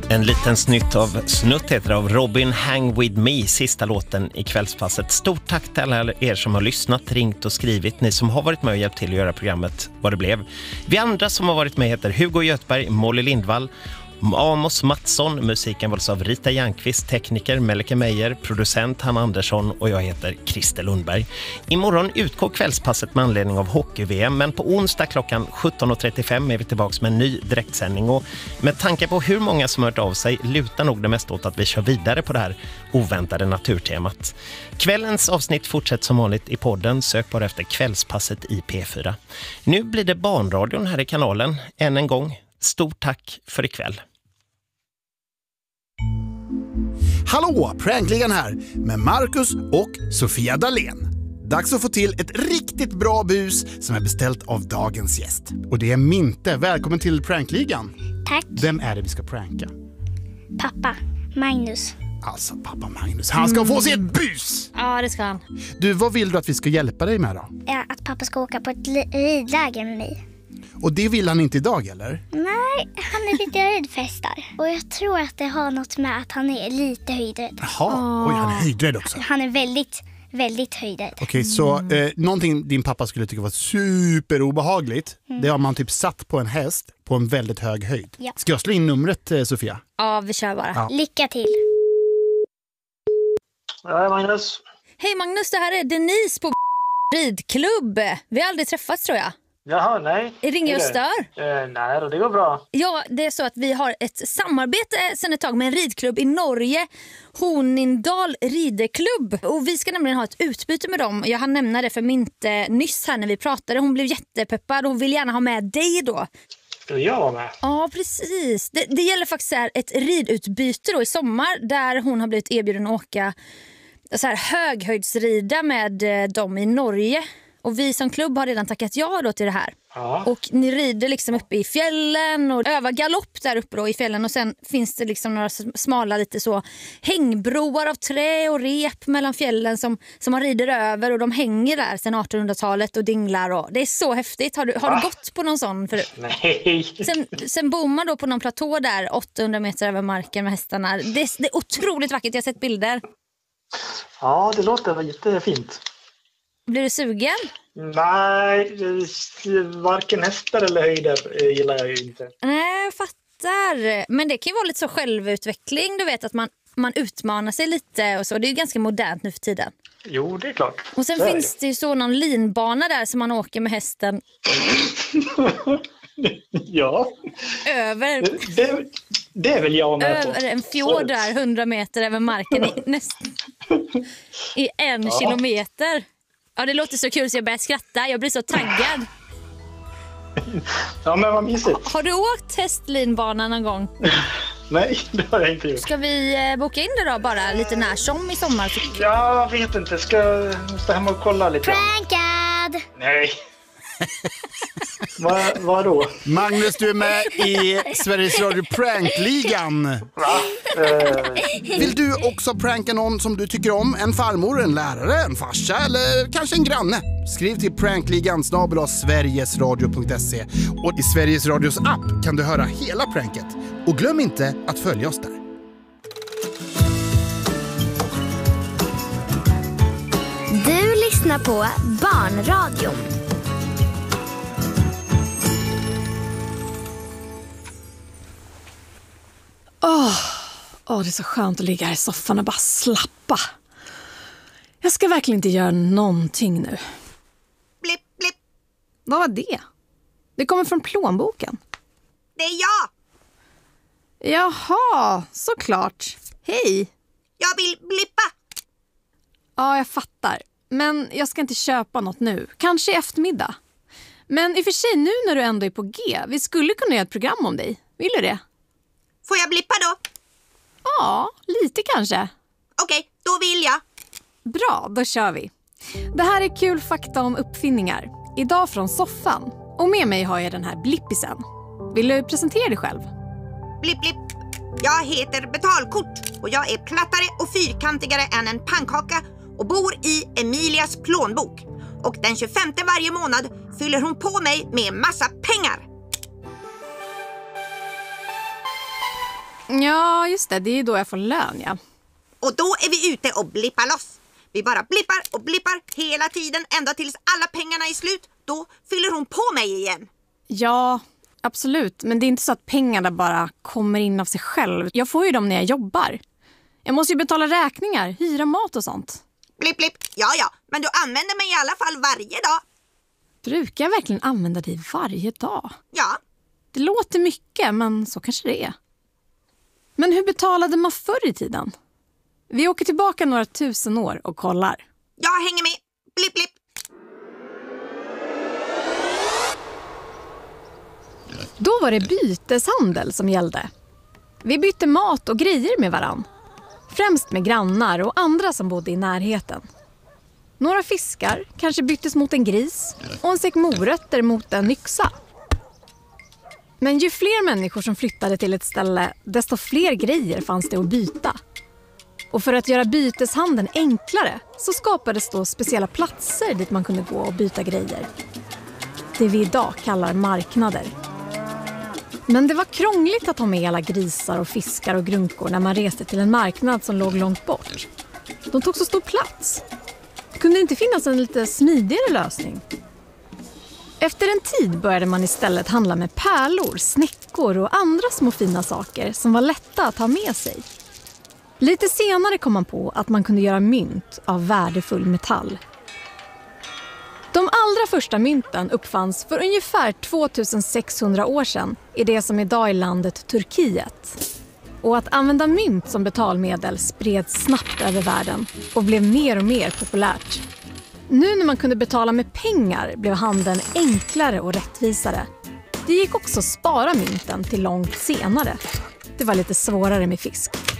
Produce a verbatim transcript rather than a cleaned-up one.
En liten snutt av snutt heter av Robin Hang With Me, sista låten i kvällspasset. Stort tack till alla er som har lyssnat, ringt och skrivit. Ni som har varit med och hjälpt till att göra programmet vad det blev. Vi andra som har varit med heter Hugo Göthberg, Molly Lindvall, Amos Mattsson, musiken vals av Rita Janqvist, tekniker Melke Meijer, producent Hanna Andersson och jag heter Christer Lundberg. Imorgon utgår kvällspasset med anledning av hockey-V M, men på onsdag klockan sjutton och trettiofem är vi tillbaka med en ny direktsändning, och med tanke på hur många som hört av sig lutar nog det mest åt att vi kör vidare på det här oväntade naturtemat. Kvällens avsnitt fortsätter som vanligt i podden, sök bara efter kvällspasset i P fyra. Nu blir det barnradion här i kanalen, än en gång. Stort tack för ikväll. Hallå, Prankligan här med Marcus och Sofia Dalén. Dags att få till ett riktigt bra bus som är beställt av dagens gäst. Och det är Minte. Välkommen till Prankligan. Tack. Vem är det vi ska pranka? Pappa, Magnus. Alltså pappa Magnus, han ska mm. få sig ett bus! Ja, det ska han. Du, vad vill du att vi ska hjälpa dig med då? Ja, att pappa ska åka på ett ridläger med mig. Och det vill han inte idag, eller? Nej, han är lite ridfästar. Och jag tror att det har något med att han är lite höjdrädd. Jaha, oh. Oj, han är höjdrädd också. Han är väldigt, väldigt höjdrädd. Okej, okay, så eh, någonting din pappa skulle tycka var superobehagligt, mm. det har man typ satt på en häst på en väldigt hög höjd. Ja. Ska jag slå in numret, eh, Sofia? Ja, vi kör bara. Ja. Lycka till. Ja, Magnus. Hej Magnus, det här är Denise på ridklubb. Vi har aldrig träffats, tror jag. Jaha, nej. Ringer och stör? Eh, nej, det går bra. Ja, det är så att vi har ett samarbete sedan ett tag med en ridklubb i Norge, Hornindal rideklubb. Och vi ska nämligen ha ett utbyte med dem. Jag hann nämna det för Minte nyss här när vi pratade. Hon blev jättepeppad och hon vill gärna ha med dig då. Ska jag vara med? Ja, precis. Det, det gäller faktiskt här ett ridutbyte då i sommar där hon har blivit erbjuden att åka så här höghöjdsrida med dem i Norge. Och vi som klubb har redan tackat ja då till det här. Ja. Och ni rider liksom uppe i fjällen och övar galopp där uppe då i fjällen. Och sen finns det liksom några smala lite så hängbroar av trä och rep mellan fjällen som, som man rider över. Och de hänger där sedan artonhundratalet och dinglar. Och det är så häftigt. Har du, har du gått på någon sån förut? Nej. Sen, sen bor man då på någon platå där åttahundra meter över marken med hästarna. Det, det är otroligt vackert, jag har sett bilder. Ja, det låter jättefint. Blir du sugen? Nej, varken hästar eller höjder gillar jag ju inte. Nej, jag fattar. Men det kan ju vara lite så självutveckling. Du vet att man, man utmanar sig lite och så. Det är ju ganska modernt nu för tiden. Jo, det är klart. Och sen det finns det ju så någon linbana där som man åker med hästen. Ja. Över... Det, det är väl jag med på. Över en fjord där, hundra meter över marken i, näst, i en ja. kilometer. Ja, det låter så kul så jag börjar skratta. Jag blir så taggad. Ja, men vad mysigt. Har du åkt hästlinbanan någon gång? Nej, det har jag inte gjort. Ska vi boka in det då bara lite när som i sommar? Jag vet inte. Ska jag hem och kolla lite? Prankad! Nej. Vad, vad då? Magnus, du är med i Sveriges Radio Prankligan. Va? Uh... Vill du också pranka någon som du tycker om? En farmor, en lärare, en farsa eller kanske en granne? Skriv till prankligan snabel-a sverigesradio punkt se. Och i Sveriges Radios app kan du höra hela pranket. Och glöm inte att följa oss där. Du lyssnar på Barnradion. Åh, oh, oh, det är så skönt att ligga här i soffan och bara slappa. Jag ska verkligen inte göra någonting nu. Blipp, blipp. Vad var det? Det kommer från plånboken. Det är jag! Jaha, såklart. Hej. Jag vill blippa. Ja, jag fattar. Men jag ska inte köpa något nu. Kanske i eftermiddag. Men i och för sig nu när du ändå är på G. Vi skulle kunna göra ett program om dig. Vill du det? Får jag blippa då? Ja, lite kanske. Okej, då vill jag. Bra, då kör vi. Det här är kul fakta om uppfinningar. Idag från soffan. Och med mig har jag den här blippisen. Vill du presentera dig själv? Blipp, blipp. Jag heter Betalkort och jag är plattare och fyrkantigare än en pannkaka och bor i Emilias plånbok. Och den tjugofemte varje månad fyller hon på mig med massa pengar. Ja, just det. Det är ju då jag får lön, ja. Och då är vi ute och blippar loss. Vi bara blippar och blippar hela tiden ända tills alla pengarna är slut. Då fyller hon på mig igen. Ja, absolut. Men det är inte så att pengarna bara kommer in av sig själv. Jag får ju dem när jag jobbar. Jag måste ju betala räkningar, hyra mat och sånt. Blipp, blipp. Ja, ja. Men du använder mig i alla fall varje dag. Brukar jag verkligen använda dig varje dag? Ja. Det låter mycket, men så kanske det är. Men hur betalade man förr i tiden? Vi åker tillbaka några tusen år och kollar. Jag hänger med. Blipp, blipp. Då var det byteshandel som gällde. Vi bytte mat och grejer med varann. Främst med grannar och andra som bodde i närheten. Några fiskar kanske byttes mot en gris och en säck morötter mot en yxa. Men ju fler människor som flyttade till ett ställe, desto fler grejer fanns det att byta. Och för att göra byteshandeln enklare så skapades då speciella platser dit man kunde gå och byta grejer. Det vi idag kallar marknader. Men det var krångligt att ha med alla grisar och fiskar och grunkor när man reste till en marknad som låg långt bort. De tog så stor plats. Kunde det inte finnas en lite smidigare lösning? Efter en tid började man istället handla med pärlor, snäckor och andra små fina saker som var lätta att ha med sig. Lite senare kom man på att man kunde göra mynt av värdefull metall. De allra första mynten uppfanns för ungefär tvåtusensexhundra år sedan i det som idag är landet Turkiet. Och att använda mynt som betalmedel spreds snabbt över världen och blev mer och mer populärt. Nu när man kunde betala med pengar blev handeln enklare och rättvisare. Det gick också att spara mynten till långt senare. Det var lite svårare med fisk.